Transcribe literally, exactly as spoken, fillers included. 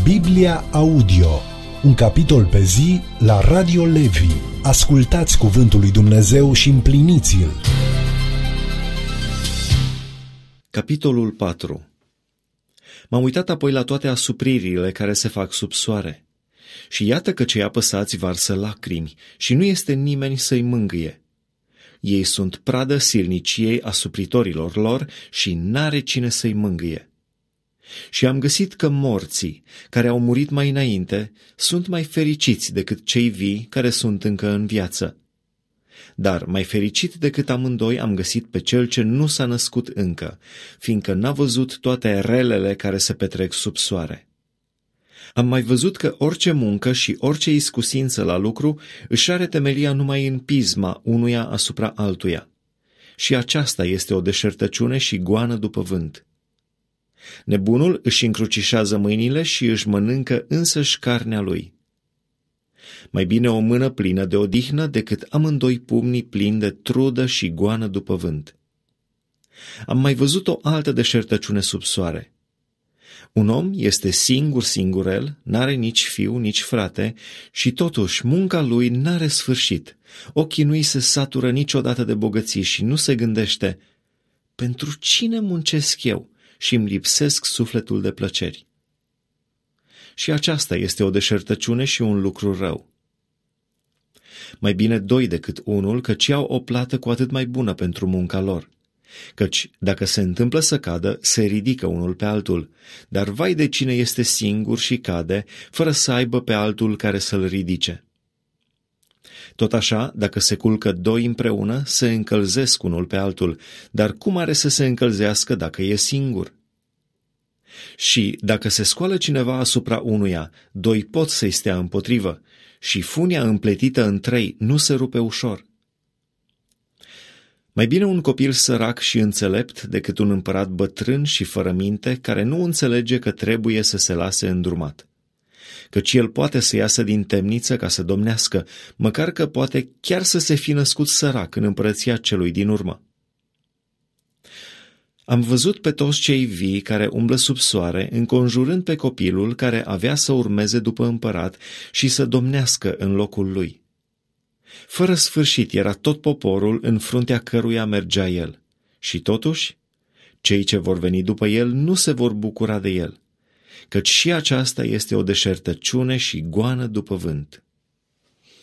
Biblia Audio, un capitol pe zi la Radio Levi. Ascultați cuvântul lui Dumnezeu și împliniți-l. Capitolul patru. M-am uitat apoi la toate asupririle care se fac sub soare. Și iată că cei apăsați varsă lacrimi și nu este nimeni să-i mângâie. Ei sunt pradă silniciei asupritorilor lor și n-are cine să-i mângâie. Și am găsit că morții, care au murit mai înainte, sunt mai fericiți decât cei vii care sunt încă în viață. Dar mai fericit decât amândoi am găsit pe cel ce nu s-a născut încă, fiindcă n-a văzut toate relele care se petrec sub soare. Am mai văzut că orice muncă și orice iscusință la lucru își are temelia numai în pisma unuia asupra altuia. Și aceasta este o deșertăciune și goană după vânt. Nebunul își încrucișează mâinile și își mănâncă însăși carnea lui. Mai bine o mână plină de odihnă decât amândoi pumnii plini de trudă și goană după vânt. Am mai văzut o altă deșertăciune sub soare. Un om este singur singurel, n-are nici fiu, nici frate, și totuși munca lui n-are sfârșit. Ochii nu-i se satură niciodată de bogății și nu se gândește: pentru cine muncesc eu și îmi lipsesc sufletul de plăceri? Și aceasta este o deșertăciune și un lucru rău. Mai bine doi decât unul, căci au o plată cu atât mai bună pentru munca lor. Căci dacă se întâmplă să cadă, se ridică unul pe altul, dar vai de cine este singur și cade, fără să aibă pe altul care să-l ridice. Tot așa, dacă se culcă doi împreună, se încălzesc unul pe altul, dar cum are să se încălzească dacă e singur? Și dacă se scoală cineva asupra unuia, doi pot să-i stea împotrivă, și funia împletită în trei nu se rupe ușor. Mai bine un copil sărac și înțelept decât un împărat bătrân și fără minte, care nu înțelege că trebuie să se lase îndrumat. Căci el poate să iasă din temniță ca să domnească, măcar că poate chiar să se fi născut sărac în împărăția celui din urmă. Am văzut pe toți cei vii care umblă sub soare, înconjurând pe copilul care avea să urmeze după împărat și să domnească în locul lui. Fără sfârșit era tot poporul în fruntea căruia mergea el. Și totuși, cei ce vor veni după el nu se vor bucura de el, căci și aceasta este o deșertăciune și goană după vânt.